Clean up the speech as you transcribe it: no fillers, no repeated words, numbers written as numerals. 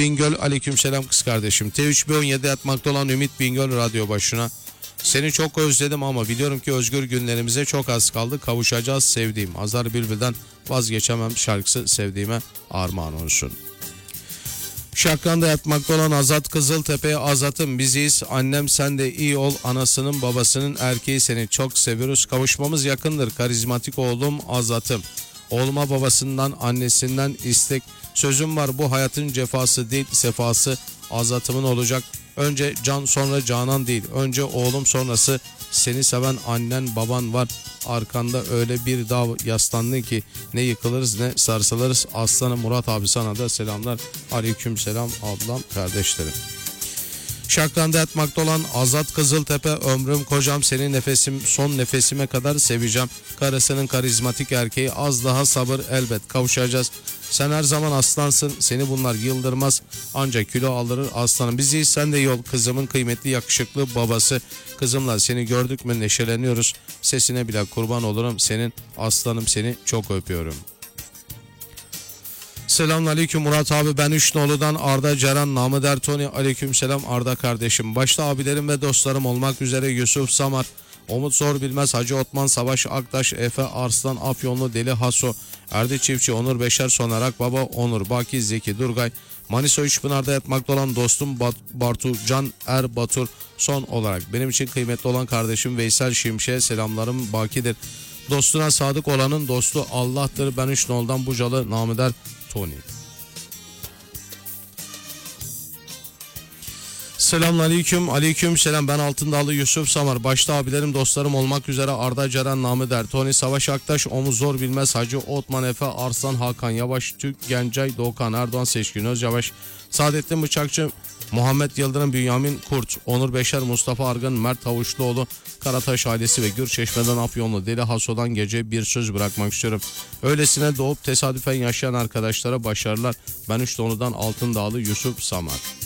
Bingöl, aleykümselam kız kardeşim. T3B17 yatmakta olan Ümit Bingöl radyo başına. Seni çok özledim ama biliyorum ki özgür günlerimize çok az kaldı. Kavuşacağız sevdiğim. Azar Bülbül'den vazgeçemem şarkısı sevdiğime armağan olsun. Şakran'da yatmakta olan Azat Kızıltepe, Azat'ım biziz. Annem sen de iyi ol. Anasının babasının erkeği, seni çok seviyoruz. Kavuşmamız yakındır. Karizmatik oğlum Azat'ım. Oğluma babasından annesinden istek. Sözüm var, bu hayatın cefası değil sefası. Azat'ımın olacak. Önce can sonra canan değil. Önce oğlum sonrası seni seven annen baban var. Arkanda öyle bir dağ yaslandın ki ne yıkılırız ne sarsılırız. Aslanım Murat abi, sana da selamlar. Aleyküm selam ablam kardeşlerim. Şakran'da yatmakta olan Azat Kızıltepe, ömrüm kocam seni nefesim son nefesime kadar seveceğim. Karısının karizmatik erkeği, az daha sabır, elbet kavuşacağız. Sen her zaman aslansın, seni bunlar yıldırmaz, ancak kilo alırır aslanım. Bizi sen de yol, kızımın kıymetli yakışıklı babası. Kızımla seni gördük mü neşeleniyoruz, sesine bile kurban olurum senin aslanım, seni çok öpüyorum. Selamünaleyküm Murat abi, ben Üçnoğlu'dan Arda Ceren, namı der Tony. Aleykümselam Arda kardeşim. Başta abilerim ve dostlarım olmak üzere Yusuf Samar, Umut Zor Bilmez, Hacı Otman, Savaş Aktaş, Efe Arslan, Afyonlu Deli Haso, Erdi Çiftçi, Onur Beşer, Sonarak Baba, Onur, Baki, Zeki, Durgay, Manisa Üçpınar'da yatmakta olan dostum Bartu, Can Erbatur. Son olarak benim için kıymetli olan kardeşim Veysel Şimşek'e selamlarım bakidir. Dostuna sadık olanın dostu Allah'tır. Ben Üçnoğlu'dan Bucalı, namı der Tony. Selamünaleyküm. Aleyküm selam. Ben Altındağlı Yusuf Samar. Başta abilerim dostlarım olmak üzere Arda Ceren, namı der Tony, Savaş Aktaş, Omuz Zor Bilmez, Hacı Otman, Efe Arslan, Hakan Yavaş, Türk Gencay, Doğukan Erdoğan, Seçkin Özyavaş, Saadettin Bıçakçı, Muhammed Yıldırım, Bünyamin Kurt, Onur Beşer, Mustafa Argın, Mert Tavuşluoğlu, Karataş ailesi ve Gürçeşme'den Afyonlu Deli Haso'dan gece bir söz bırakmak istiyorum. Öylesine doğup tesadüfen yaşayan arkadaşlara başarılar. Ben Üçnoğlu'dan Altındağlı Yusuf Samar.